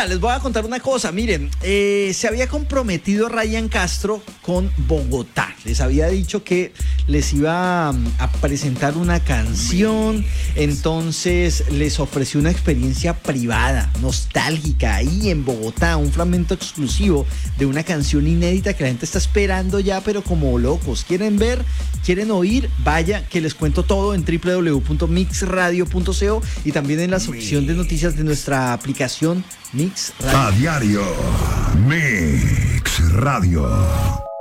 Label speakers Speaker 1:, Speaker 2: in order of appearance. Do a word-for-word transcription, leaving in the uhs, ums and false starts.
Speaker 1: Oiga, les voy a contar una cosa. Miren, eh, se había comprometido Ryan Castro con Bogotá. Les había dicho que les iba a presentar una canción. Entonces les ofreció una experiencia privada, nostálgica, ahí en Bogotá. Un fragmento exclusivo de una canción inédita que la gente está esperando ya, pero como locos. ¿Quieren ver? ¿Quieren oír? Vaya, que les cuento todo en doble u doble u doble u punto mix radio punto co y también en la sección de noticias de nuestra aplicación Mix Radio.
Speaker 2: A diario, Mix Radio.